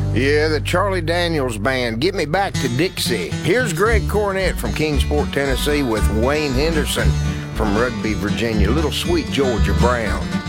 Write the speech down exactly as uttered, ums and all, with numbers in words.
Yeah, the Charlie Daniels Band, Get Me Back to Dixie. Here's Greg Cornett from Kingsport, Tennessee with Wayne Henderson from Rugby, Virginia, Little Sweet Georgia Brown.